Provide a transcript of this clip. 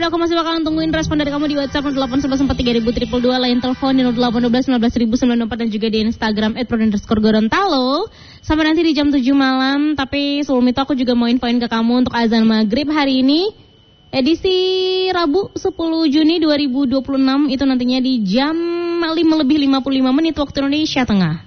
aku masih bakalan tungguin respon dari kamu di WhatsApp 08114322, lain telepon di 0812 19094 dan juga di Instagram @pro_gorontalo. Sampai nanti di jam 7 malam. Tapi sebelum itu aku juga mau infoin ke kamu untuk azan maghrib hari ini, edisi Rabu 10 Juni 2026 itu nantinya di jam 5:55 waktu Indonesia Tengah.